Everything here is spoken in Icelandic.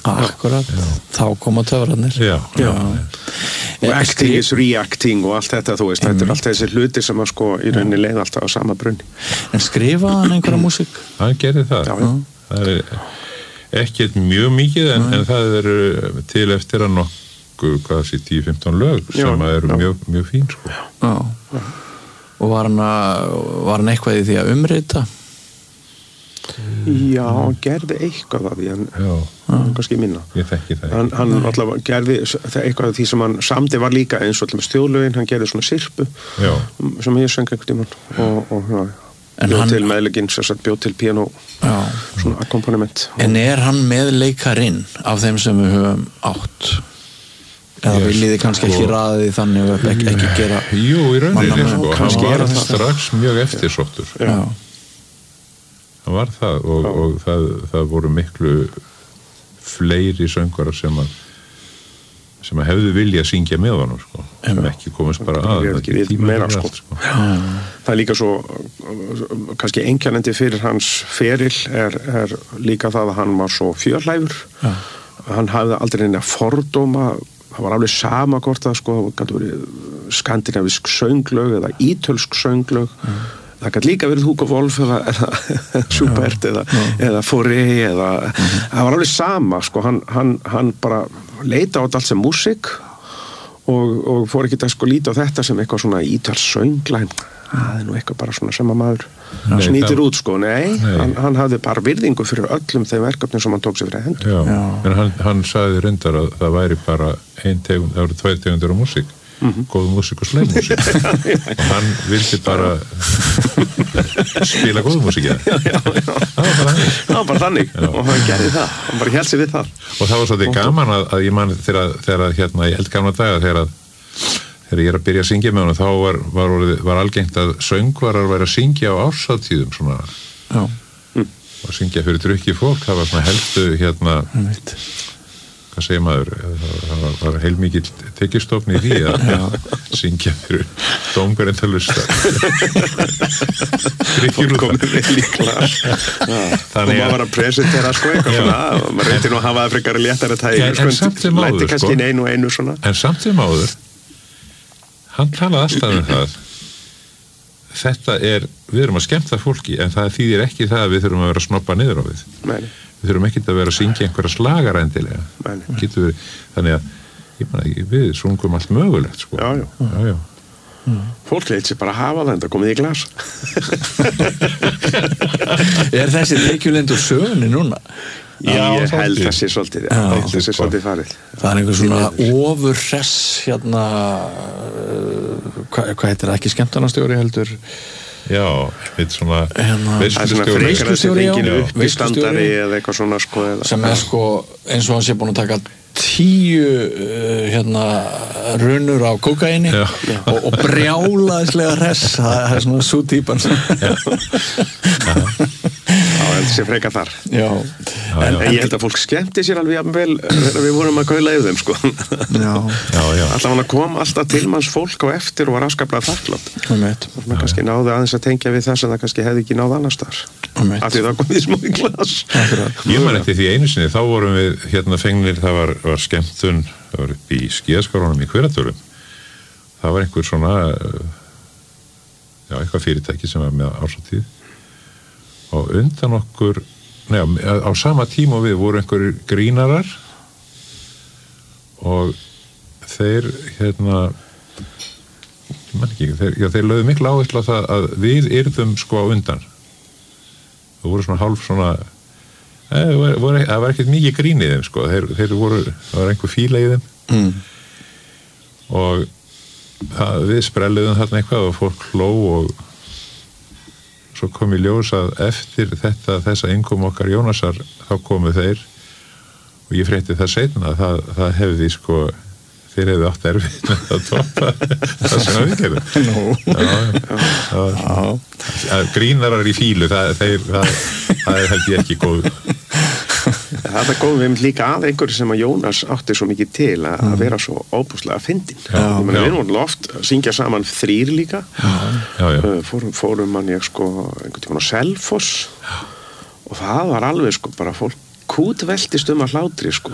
Akkurat, þá koma töfrarnir. Já. Og acting is reacting og allt þetta, þú veist, þetta allt þessi hluti sem að sko í rauninni leið alltaf á sama brunni. En skrifaði hann einhverja músík? Hann gerði það. Já. Það ekkert mjög mikið en það til eftir að nokkuð, 10-15 lög sem eru mjög fín, sko. Já. Og var hann eitthvað í því að umrita? Já, hann gerði eitthvað af því en kannski minna. Ég þekki það. Hann alltaf gerði eitthvað af því sem hann samdi var líka eins og alltaf stjólögin, hann gerði svona sirpu sem ég söng einhvern tímann og bjóð til meðleginn, bjóð til piano svona akkompaniment. En hann með leikarinn af þeim sem við höfum átt? Eða viljið þið kannski ekki raðið þannig og ekki gera... Jú, í rauninni, sko. Hann var það strax mjög eftirsóttur. Já. Það var það og það voru miklu fleiri söngvarar sem að hefðu viljað syngja með honum, sko. Sem ekki komast bara að. Meira, sko. Það líka svo kannski einkennandi fyrir hans feril er líka það að hann var svo fjölhæfur. Hann hafði aldrei neina fordóma. Það var alveg sama hvort það, sko, gæti verið skandinavísk sönglög eða ítölsk sönglög. Það gæti líka verið Hugo Wolf eða Schubert eða Fauré eða það var alveg sama, sko, hann bara leita á þetta allt sem músík og fór ekki að sko líta á þetta sem eitthvað svona ítölsk söngla, það nú eitthvað bara svona sem að maður snýtir út, sko, hann hafði bara virðingu fyrir öllum þeim verkefnum sem hann tók sér fyrir hendur. En hann sagði reyndar að það væri bara það voru 2 tegundir á músík. Góð músík og slæm músík og hann vildi bara spila góð músík það var bara þannig og hann gerði það, hann bara hélt sig við það og það var svolítið gaman að ég man þegar hérna í eldgamla daga þegar ég að byrja að syngja með honum þá var algengt að söngvarar væri að syngja á árshátíðum svona og syngja fyrir drukki fólk, það var svona helstu hérna hvað segir maður, það var heilmikill tekjustofn í því að syngja fyrir dómgreyndalusta komið vel í glas og maður var að presentera sko eitthvað svona, maður reyndi nú að hafa það frekar léttara tægi, sko, læti kannski inn einu svona en samt sem áður hann talaði alltaf það þetta við erum að skemmta fólki en það þýðir ekki það að við þurfum að vera að snobba niður á við við þurfum ekki að vera að syngja einhverja slagar endilega þannig að ég man ekki, við sungum allt mögulegt, sko. Já. Fólk leitt sér bara að hafa það en það komið í glas þessi tekjulendur sögunni núna? Ég held þessi svolítið farið það einhver svona ofurhress hérna hvað heitir það, ekki skemmtanastjóri heldur svona veislustjóri uppistandari eða eitthvað svona, sko, sem sko eins og hann sé búin að taka 10 runur af kókaini og brjálaðislega hress það svona sú típan þetta sé freka þar en ég held að fólk skemmti sér alveg jafnvel við vorum að kaula yfir þeim, sko alltaf hann kom alltaf til manns fólk á eftir og var afskaplega þakklátt og maður kannski náði aðeins að tengja við það sem það kannski hefði ekki náð annars þar af því það komið smá í glas ég man eftir því einu sinni, þá vorum við fengnir, það var skemmtun það var upp í skíðaskálanum í Hveratörum það var einhver svona eitthvað fyrirtæki sem var með árshátíð og undan okkur á sama tíma við voru einhverjir grínarar og þeir ég man ekki, þeir lögðu miklu áherslu á það að við yrðum sko á undan það voru svona hálf svona það var ekkert mikið grín í þeim, sko þeir voru, það var einhver fíla í þeim og við sprelluðum þarna eitthvað og fólk hló og svo kom í ljós að eftir þessa innkomu okkar Jónasar þá komu þeir og ég frétti það seinna að það hefði, sko þeir hefðu átt erfitt með að toppa það sem við gerum grínarar í fílu það held ég ekki góð það góðum við líka að einhverju sem að Jónas átti svo mikið til að vera svo óbúslega fyndinn við erum oft að syngja saman 3 líka fórum mann ég sko einhvern tímann á Selfoss og það var alveg sko bara fólk kútveltist að hlátri, sko